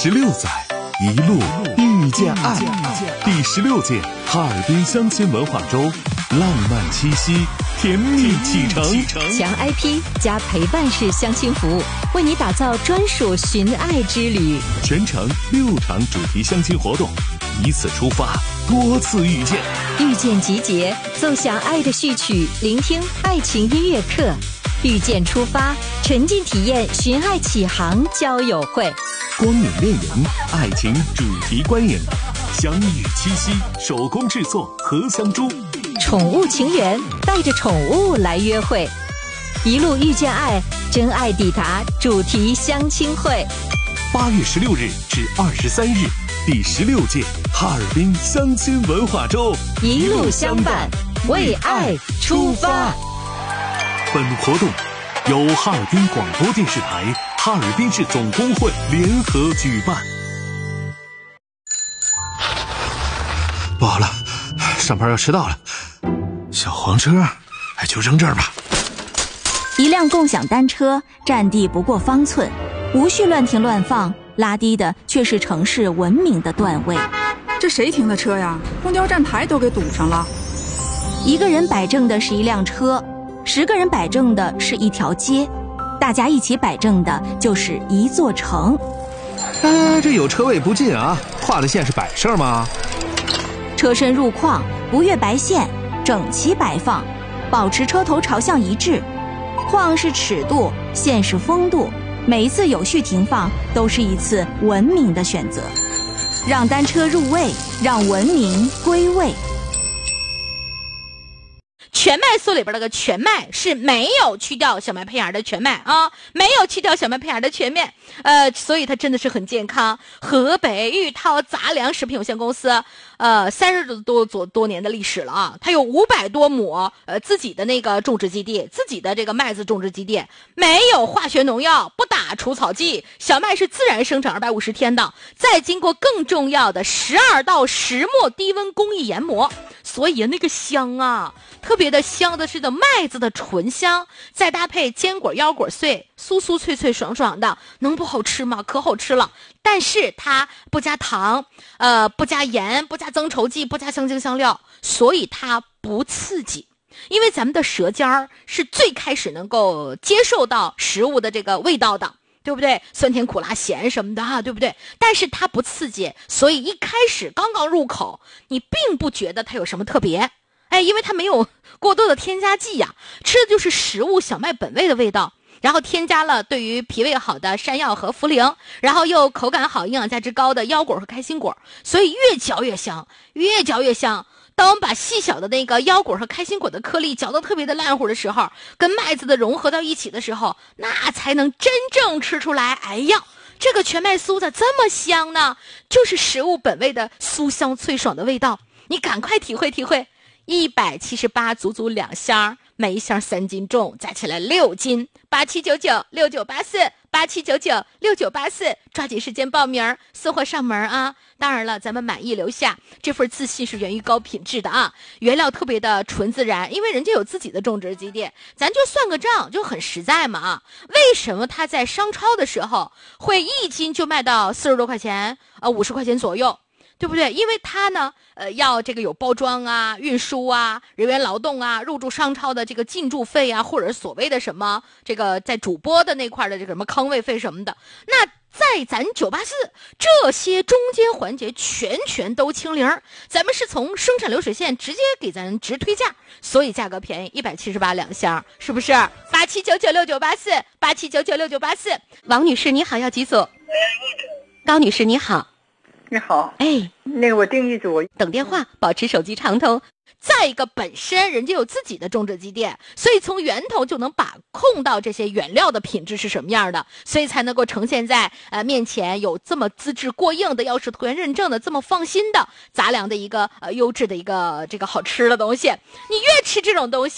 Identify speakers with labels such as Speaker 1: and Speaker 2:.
Speaker 1: 16载，一路遇见爱。第16届哈尔滨相亲文化周，浪漫七夕，甜蜜启程。
Speaker 2: 强 IP 加陪伴式相亲服务，为你打造专属寻爱之旅。
Speaker 1: 全程6场主题相亲活动，一次出发，多次遇见。
Speaker 2: 遇见集结，奏响爱的序曲，聆听爱情音乐课。遇见出发，沉浸体验寻爱启航交友会。
Speaker 1: 光影恋人，爱情主题观影，相遇七夕，手工制作荷香珠。
Speaker 2: 宠物情缘，带着宠物来约会。一路遇见爱，真爱抵达主题相亲会。
Speaker 1: 8月16日至23日，第16届哈尔滨相亲文化周，
Speaker 2: 一路相伴，为爱出发。
Speaker 1: 本活动由哈尔滨广播电视台、哈尔滨市总工会联合举办。
Speaker 3: 不好了，上班要迟到了，小黄车就扔这儿吧。
Speaker 4: 一辆共享单车占地不过方寸，无序乱停乱放，拉低的却是城市文明的段位。
Speaker 5: 这谁停的车呀？公交站台都给堵上了。
Speaker 4: 一个人摆正的是一辆车，10个人摆正的是一条街，大家一起摆正的就是一座城。
Speaker 3: 这有车位不进啊，画的线是摆设吗？
Speaker 4: 车身入框，不越白线，整齐摆放，保持车头朝向一致。框是尺度，线是风度，每一次有序停放都是一次文明的选择。让单车入位，让文明归位。
Speaker 6: 全麦素里边那个全麦是没有去掉小麦胚芽的全麦啊，没有去掉小麦胚芽的全麦，所以它真的是很健康。河北玉涛杂粮食品有限公司，30多年的历史了啊，它有500多亩自己的那个种植基地，自己的这个麦子种植基地，没有化学农药，不打除草剂，小麦是自然生长250天的，再经过更重要的12道石磨低温工艺研磨，所以那个香啊，特别的香的是的麦子的醇香，再搭配坚果腰果碎，酥酥脆脆爽爽的，能不好吃吗？可好吃了。但是它不加糖，不加盐，不加增稠剂，不加香精香料，所以它不刺激。因为咱们的舌尖儿是最开始能够接受到食物的这个味道的，对不对？酸甜苦辣咸什么的啊，对不对？但是它不刺激，所以一开始刚刚入口，你并不觉得它有什么特别。因为它没有过多的添加剂呀，吃的就是食物小麦本味的味道，然后添加了对于脾胃好的山药和茯苓，然后又口感好、营养价值高的腰果和开心果，所以越嚼越香，越嚼越香。当我们把细小的那个腰果和开心果的颗粒嚼得特别的烂乎的时候，跟麦子的融合到一起的时候，那才能真正吃出来，哎呀，这个全麦酥咋这么香呢？就是食物本味的酥香脆爽的味道，你赶快体会体会。178足2箱，每一箱3斤重，加起来6斤，87996984，87996984，抓紧时间报名，送货上门啊！当然了，咱们满意留下，这份自信是源于高品质的啊，原料特别的纯自然，因为人家有自己的种植基地，咱就算个账，就很实在嘛啊！为什么它在商超的时候会1斤就卖到40多块钱，50块钱左右？对不对？因为它呢，要这个有包装啊、运输啊、人员劳动啊、入驻商超的这个进驻费啊，或者所谓的什么这个在主播的那块的这个什么坑位费什么的，那在咱984这些中间环节全都清零，咱们是从生产流水线直接给咱直推价，所以价格便宜，178箱，是不是？87996984，87996984。王女士你好，要几组？高女士你好。
Speaker 7: 你好，那个我订一组，
Speaker 6: 等电话，保持手机畅通。再一个，本身人家有自己的种植基地，所以从源头就能把控到这些原料的品质是什么样的，所以才能够呈现在面前，有这么资质过硬的，要是团认证的，这么放心的杂粮的一个优质的一个这个好吃的东西。你越吃这种东西，